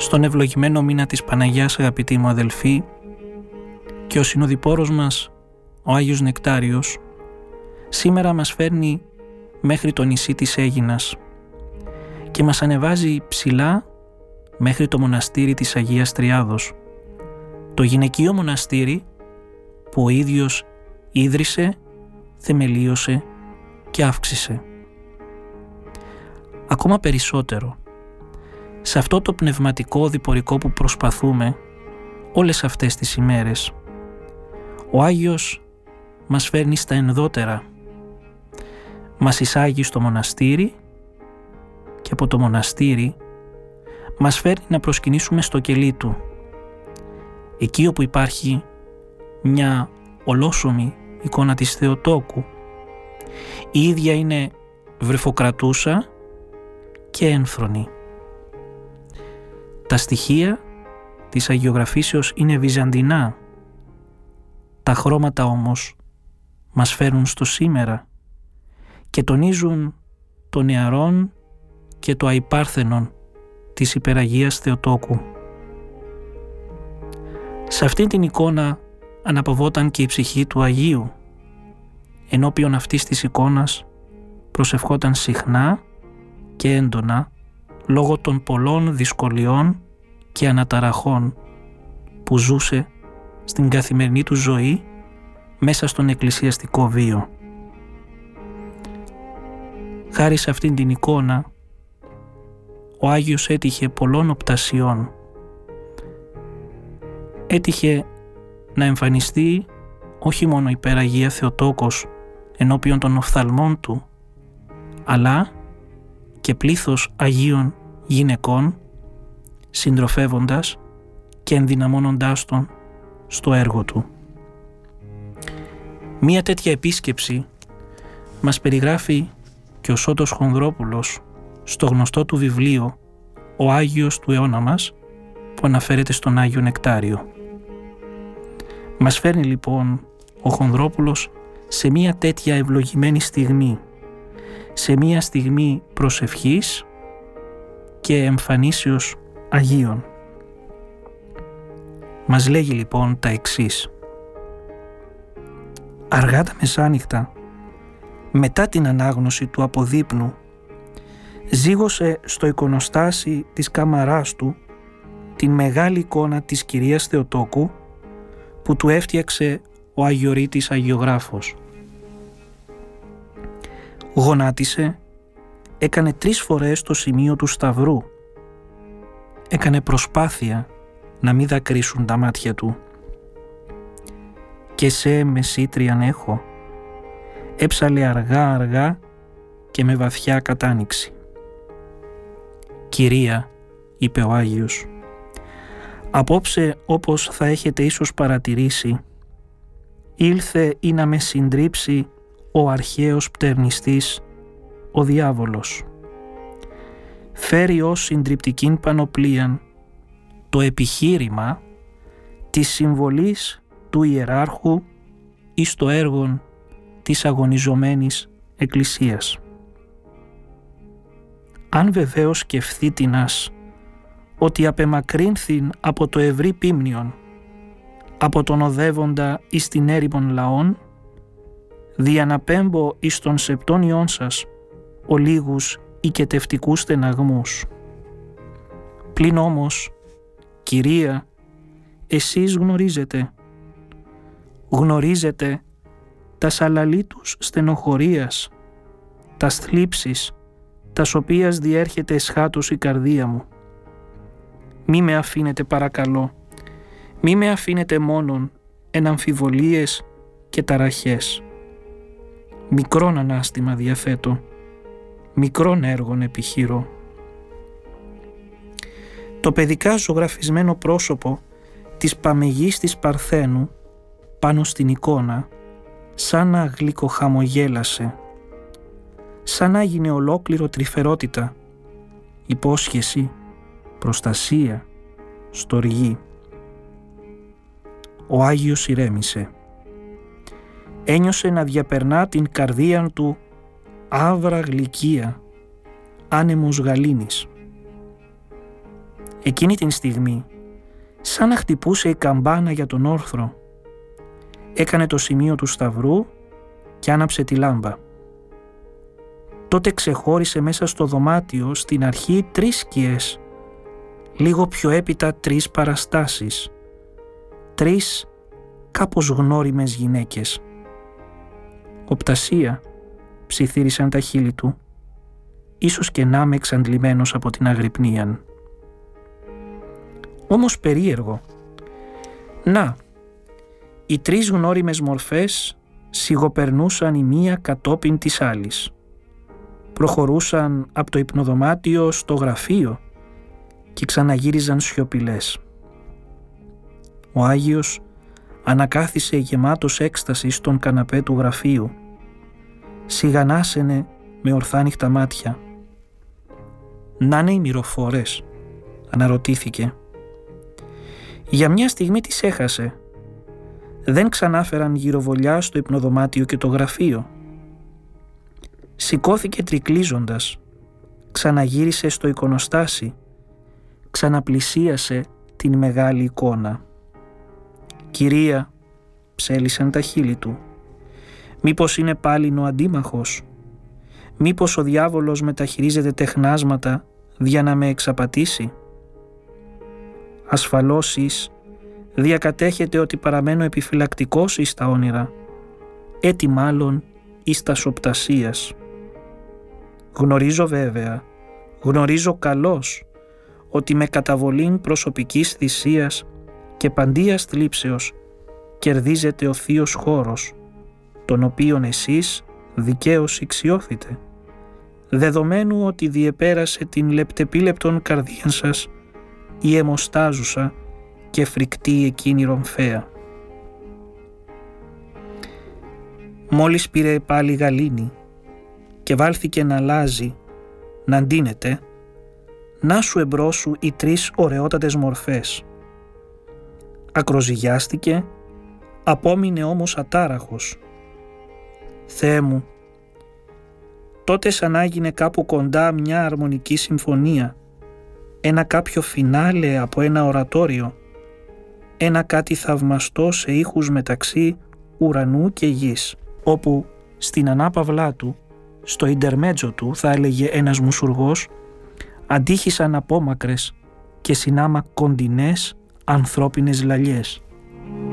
στον ευλογημένο μήνα της Παναγιάς, αγαπητοί μου αδελφοί, και ο συνοδοιπόρος μας, ο Άγιος Νεκτάριος, σήμερα μας φέρνει μέχρι το νησί της Αίγινας και μας ανεβάζει ψηλά μέχρι το μοναστήρι της Αγίας Τριάδος, το γυναικείο μοναστήρι που ο ίδιος ίδρυσε, θεμελίωσε και αύξησε. Ακόμα περισσότερο, σε αυτό το πνευματικό διπορικό που προσπαθούμε όλες αυτές τις ημέρες, ο Άγιος μας φέρνει στα ενδότερα, μας εισάγει στο μοναστήρι και από το μοναστήρι μας φέρνει να προσκυνήσουμε στο κελί του, εκεί όπου υπάρχει μια ολόσωμη εικόνα της Θεοτόκου. Η ίδια είναι βρεφοκρατούσα και ένθρονη. Τα στοιχεία της αγιογραφήσεως είναι βυζαντινά. Τα χρώματα όμως μας φέρνουν στο σήμερα και τονίζουν το νεαρόν και το αϊπάρθενον της υπεραγίας Θεοτόκου. Σε αυτήν την εικόνα αναπαυόταν και η ψυχή του Αγίου. Ενώπιον αυτής της εικόνας προσευχόταν συχνά και έντονα λόγω των πολλών δυσκολιών και αναταραχών που ζούσε στην καθημερινή του ζωή μέσα στον εκκλησιαστικό βίο. Χάρη σε αυτήν την εικόνα, ο Άγιος έτυχε πολλών οπτασιών. Έτυχε να εμφανιστεί όχι μόνο η υπεραγία Θεοτόκος ενώπιον των οφθαλμών του, αλλά και πλήθος Αγίων γυναικών, συντροφεύοντας και ενδυναμώνοντάς τον στο έργο του. Μία τέτοια επίσκεψη μας περιγράφει και ο Σώτος Χονδρόπουλος στο γνωστό του βιβλίο «Ο Άγιος του αιώνα μας», που αναφέρεται στον Άγιο Νεκτάριο. Μας φέρνει λοιπόν ο Χονδρόπουλος σε μία τέτοια ευλογημένη στιγμή, σε μία στιγμή προσευχής και εμφανίσεως Αγίων. Μας λέγει λοιπόν τα εξής: «Αργά τα μεσάνυχτα, μετά την ανάγνωση του αποδείπνου, ζήγωσε στο εικονοστάσι της κάμαράς του την μεγάλη εικόνα της Κυρίας Θεοτόκου που του έφτιαξε ο Αγιορείτης Αγιογράφος. Γονάτισε, έκανε 3 φορές το σημείο του σταυρού, έκανε προσπάθεια να μην δακρύσουν τα μάτια του. Και σε μεσήτριαν έχω, έψαλε αργά και με βαθιά κατάνοιξη. Κυρία, είπε ο Άγιος, απόψε όπως θα έχετε ίσως παρατηρήσει, ήλθε ή να με συντρίψει ο αρχαίος πτερνιστής, ο διάβολος. Φέρει ως συντριπτικήν πανοπλίαν το επιχείρημα της συμβολής του ιεράρχου εις το έργον της αγωνιζομένης Εκκλησίας. Αν βεβαίως σκεφθήτηνας ότι απεμακρύνθην από το ευρύ πίμνιον, από τον οδεύοντα εις την έρημον λαών, διαναπέμπω εις των σεπτώνιών σας ολίγους οικετευτικούς στεναγμούς. Πλην όμως, Κυρία, εσείς γνωρίζετε τας αλαλήτους στενοχωρίας, τας θλίψεις, τας οποίας διέρχεται εσχάτως η καρδία μου. Μη με αφήνετε παρακαλώ, μη με αφήνετε μόνον εν αμφιβολίες και ταραχές. Μικρόν ανάστημα διαθέτω, μικρόν έργον επιχείρω. Το παιδικά ζωγραφισμένο πρόσωπο της Παμεγής της Παρθένου πάνω στην εικόνα σαν να γλυκοχαμογέλασε, σαν να έγινε ολόκληρο τρυφερότητα, υπόσχεση, προστασία, στοργή. Ο Άγιος ηρέμησε. Ένιωσε να διαπερνά την καρδίαν του άβρα γλυκία, άνεμος γαλήνης. Εκείνη την στιγμή, σαν να χτυπούσε η καμπάνα για τον όρθρο, έκανε το σημείο του σταυρού και άναψε τη λάμπα. Τότε ξεχώρισε μέσα στο δωμάτιο στην αρχή 3 σκιές, λίγο πιο έπειτα 3 παραστάσεις, 3 κάπως γνώριμες γυναίκες. «Οπτασία», ψιθύρισαν τα χείλη του, ίσως και να είμαι εξαντλημένος από την αγρυπνίαν. Όμως περίεργο. Να, οι 3 γνώριμες μορφές σιγοπερνούσαν η μία κατόπιν της άλλης. Προχωρούσαν από το υπνοδωμάτιο στο γραφείο και ξαναγύριζαν σιωπηλές. Ο Άγιος ανακάθισε γεμάτος έκσταση στον καναπέ του γραφείου. Σιγανάσαινε με ορθάνυχτα μάτια. «Να είναι οι μυροφόρες», αναρωτήθηκε. Για μια στιγμή τις έχασε. Δεν ξανάφεραν γυροβολιά στο υπνοδωμάτιο και το γραφείο. Σηκώθηκε τρικλίζοντας, ξαναγύρισε στο εικονοστάσι, ξαναπλησίασε την μεγάλη εικόνα. «Κυρία», ψέλισαν τα χείλη του, «μήπως είναι πάλιν ο αντίμαχος? Μήπως ο διάβολος μεταχειρίζεται τεχνάσματα για να με εξαπατήσει? Ασφαλώς διακατέχετε ότι παραμένω επιφυλακτικός εις τα όνειρα, έτι μάλλον εις τα σοπτασίας. Γνωρίζω βέβαια, γνωρίζω καλώς, ότι με καταβολήν προσωπικής θυσίας και παντίας θλίψεως κερδίζεται ο θείος χώρος, τον οποίον εσείς δικαίως ηξιώθητε, δεδομένου ότι διεπέρασε την λεπτεπίλεπτον καρδίαν σας η αιμοστάζουσα και φρικτή εκείνη ρομφαία. Μόλις πήρε πάλι γαλήνη και βάλθηκε να αλλάζει, να ντύνεται, να σου εμπρός σου οι 3 ωραιότατες μορφές. Ακροζυγιάστηκε, απόμεινε όμως ατάραχος. «Θεέ μου, τότε σαν άγινε κάπου κοντά μια αρμονική συμφωνία, ένα κάποιο φινάλε από ένα ορατόριο, ένα κάτι θαυμαστό σε ήχους μεταξύ ουρανού και γης, όπου στην ανάπαυλά του, στο ιντερμέτζο του, θα έλεγε ένας μουσουργός, αντίχησαν απόμακρες και συνάμα κοντινές ανθρώπινες λαλιές.